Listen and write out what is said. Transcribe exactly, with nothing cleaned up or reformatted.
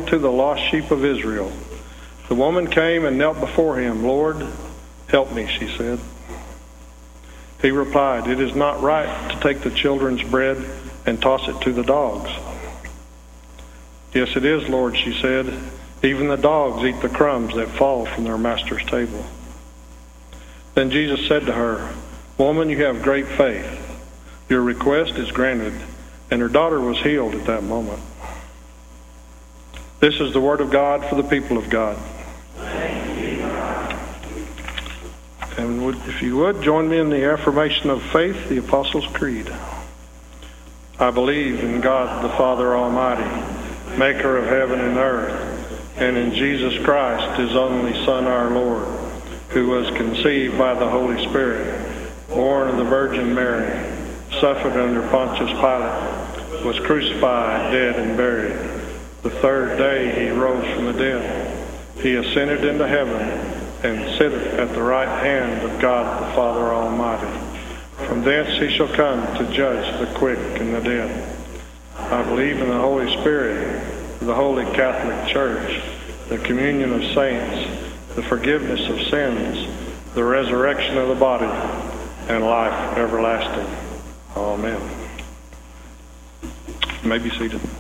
to the lost sheep of Israel. The woman came and knelt before him. Lord, help me, she said. He replied, it is not right to take the children's bread and toss it to the dogs. Yes, it is, Lord, she said. Even the dogs eat the crumbs that fall from their master's table. Then Jesus said to her, Woman, you have great faith. Your request is granted. And her daughter was healed at that moment. This is the word of God for the people of God. And would, if you would, join me in the affirmation of faith, the Apostles' Creed. I believe in God the Father Almighty, maker of heaven and earth, and in Jesus Christ, his only Son, our Lord, who was conceived by the Holy Spirit, born of the Virgin Mary, suffered under Pontius Pilate, was crucified, dead, and buried. The third day he rose from the dead. He ascended into heaven and sitteth at the right hand of God the Father Almighty. From thence he shall come to judge the quick and the dead. I believe in the Holy Spirit, the Holy Catholic Church, the communion of saints, the forgiveness of sins, the resurrection of the body, and life everlasting. Amen. You may be seated.